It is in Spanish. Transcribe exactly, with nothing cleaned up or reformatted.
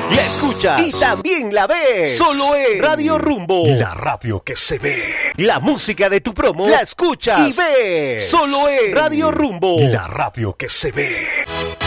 la escuchas y también la ves. Solo en Radio Rumbo, la radio que se ve. La música de tu promo la escuchas y ves. Solo en Radio Rumbo, la radio que se ve.